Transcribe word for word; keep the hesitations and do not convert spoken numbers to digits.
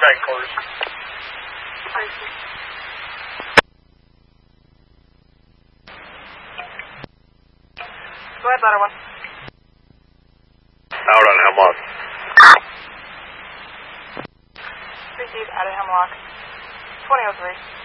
back quarters. Go ahead, ladder one. Out on Hemlock. Received out of Hemlock. twenty oh three.